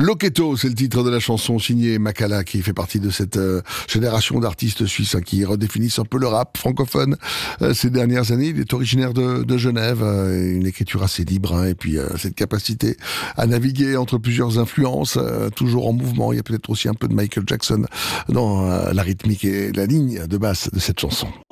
Loketo, c'est le titre de la chanson signée Makala, qui fait partie de cette génération d'artistes suisses qui redéfinissent un peu le rap francophone ces dernières années. Il est originaire de Genève, une écriture assez libre, et puis cette capacité à naviguer entre plusieurs influences, toujours en mouvement. Il y a peut-être aussi un peu de Michael Jackson dans la rythmique et la ligne de basse de cette chanson.